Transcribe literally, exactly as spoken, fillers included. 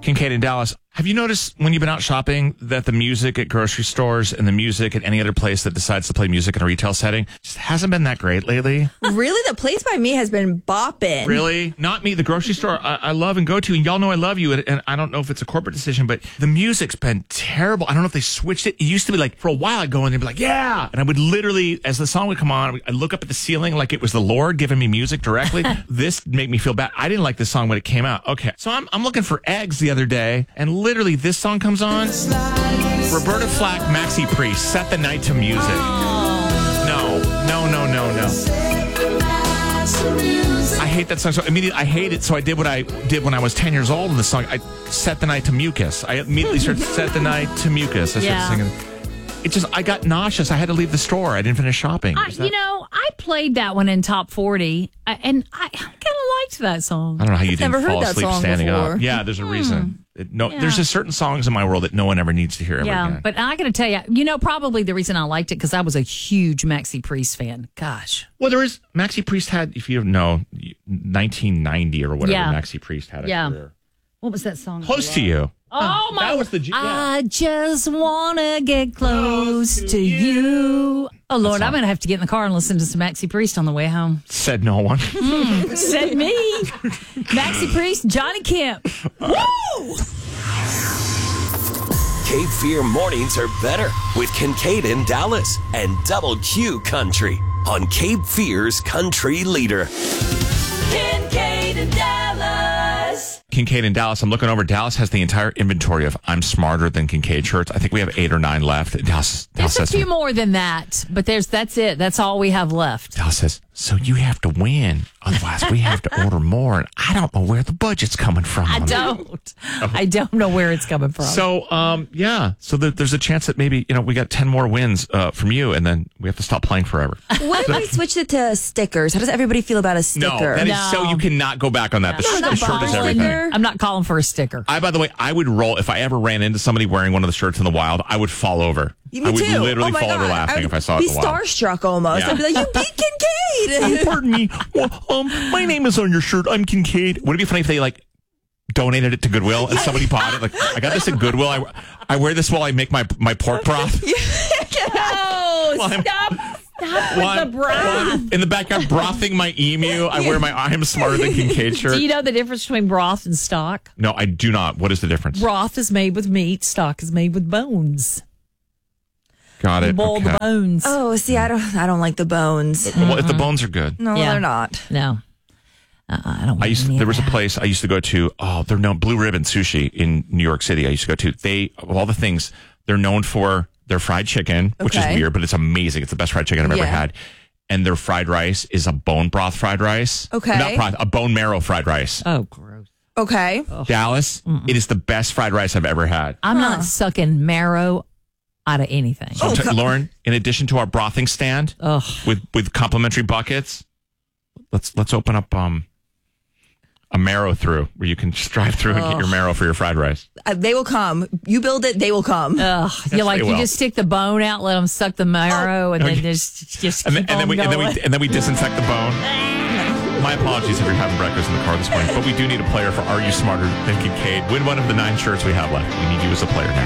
Kincaid in Dallas. Have you noticed when you've been out shopping that the music at grocery stores and the music at any other place that decides to play music in a retail setting just hasn't been that great lately? Really? The Place by Me has been bopping. Really? Not me. The grocery store I, I love and go to, and y'all know I love you, and, and I don't know if it's a corporate decision, but the music's been terrible. I don't know if they switched it. It used to be like, for a while I'd go in and be like, yeah! And I would literally, as the song would come on, I'd look up at the ceiling like it was the Lord giving me music directly. This made me feel bad. I didn't like this song when it came out. Okay. So I'm, I'm looking for eggs the other day, and literally this song comes on. Roberta Flack, Maxi Priest, Set the Night to Music. No, no, no, no, no. I hate that song. So immediately, I hate it. So I did what I did when I was ten years old in the song. I set the night to mucus. I immediately started Set the Night to Mucus. I started Yeah. singing. It just, I got nauseous. I had to leave the store. I didn't finish shopping. I, Is that- you know, I played that one in Top forty, I- and I kind of liked that song. I don't know how you I've didn't never heard fall that asleep song standing before. up. Yeah, there's a reason. It, no, Yeah. there's just certain songs in my world that no one ever needs to hear ever Yeah, again. but I got to tell you, you know, probably the reason I liked it because I was a huge Maxi Priest fan. Gosh. Well, there is Maxi Priest had, if you know, nineteen ninety or whatever. Yeah. Maxi Priest had a Yeah. career. What was that song? Close to You. Oh, my. That was the G- yeah. I just want to get close to you. Oh, Lord, I'm going to have to get in the car and listen to some Maxi Priest on the way home. Said no one. Said me. Maxi Priest, Johnny Kemp. Woo! Cape Fear mornings are better with Kincaid in Dallas and Double Q Country on Cape Fear's Country Leader. Kincaid in Dallas. Kincaid in Dallas. I'm looking over. Dallas has the entire inventory of I'm Smarter Than Kincaid shirts. I think we have eight or nine left. Dallas, Dallas There's a says, few more than that, but there's that's it. That's all we have left. Dallas says, so you have to win. Otherwise, we have to order more. And I don't know where the budget's coming from. I on that. don't. I don't know where it's coming from. So, um, yeah. So there, there's a chance that maybe, you know, we got ten more wins uh, from you, and then we have to stop playing forever. What if we switched it to stickers? How does everybody feel about a sticker? No, that is No. so you cannot go back on that. The, No, sh- not the shirt is calling. everything. I'm not calling for a sticker. I, by the way, I would roll if I ever ran into somebody wearing one of the shirts in the wild. I would fall over. Me I would too. literally Oh my fall over God. laughing would if I saw it be in the wild. starstruck almost. Yeah. I'd be like, you beat Kincaid. Oh, pardon me. Well, um, my name is on your shirt. I'm Kincaid. Would it be funny if they like donated it to Goodwill and somebody bought it? Like, I got this at Goodwill. I, I wear this while I make my my pork broth. Oh, Well, I'm- stop. Stop While with I'm- the while broth. I'm in the backyard brothing my emu. I wear my I'm Smarter Than Kincaid shirt. Do you know the difference between broth and stock? No, I do not. What is the difference? Broth is made with meat. Stock is made with bones. Got You it. boil Okay. the bones. Oh, see, I don't, I don't like the bones. Well, if the bones are good. No, Yeah. they're not. No. Uh-uh, I don't want I used any there of was a that. place I used to go to. Oh, they're known Blue Ribbon Sushi in New York City. I used to go to. They of all the things they're known for their fried chicken, which is Okay. weird, but it's amazing. It's the best fried chicken I've ever Yeah. had. And their fried rice is a bone broth fried rice. Okay. Not broth, a bone marrow fried rice. Oh, gross. Okay. Dallas, it is the best fried rice I've ever had. I'm not sucking marrow out of anything. So I'm t- Lauren, in addition to our brothing stand Ugh. with with complimentary buckets, let's let's open up um a marrow through where you can just drive through and get your marrow for your fried rice. Uh, they will come. You build it, they will come. Ugh. You like they you will. just stick the bone out, let them suck the marrow, and then just just And keep then, and then on we and then going. we and then we disinfect the bone. My apologies if you're having breakfast in the car this morning, but we do need a player for Are You Smarter Than Kincaid? Win one of the nine shirts we have left. We need you as a player now.